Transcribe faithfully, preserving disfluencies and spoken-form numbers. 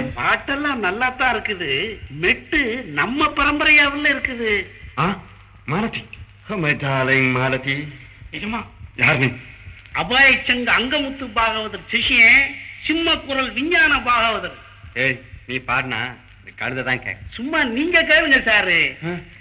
பாட்டெல்லாம் நல்லா தான் இருக்குது. மெட்டு நம்ம பரம்பரையாவில் இருக்குது. மாலதி, மாலதி நிஜமா? யார் நீ? அபாய சங்க அங்கமுத்து பாகவதர் சிஷியன், சிம்ம குரல் விஞ்ஞான பாகவதர். ஏய், நீ பாடினா கழுதைதான் கேட்க. சும்மா நீங்க கேளுங்க சாரு.